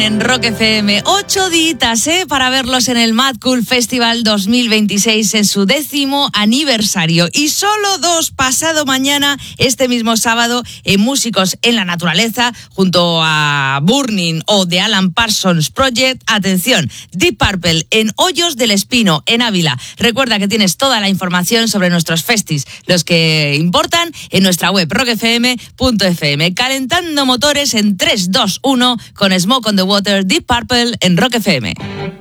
En Rock FM, 8 días para verlos en el Mad Cool Festival 2026 en su 10º aniversario. Y solo 2 pasado mañana, este mismo sábado, en Músicos en la Naturaleza, junto a Burning o The Alan Parsons Project. Atención, Deep Purple en Hoyos del Espino, en Ávila. Recuerda que tienes toda la información sobre nuestros festis, los que importan, en nuestra web rockfm.fm. Calentando motores en 3, 2, 1 con Smoke on the Water, Deep Purple en Rock FM.